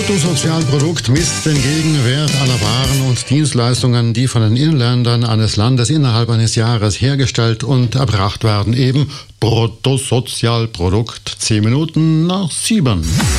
Bruttosozialprodukt misst den Gegenwert aller Waren und Dienstleistungen, die von den Inländern eines Landes innerhalb eines Jahres hergestellt und erbracht werden. Eben Bruttosozialprodukt. 10 Minuten nach 7.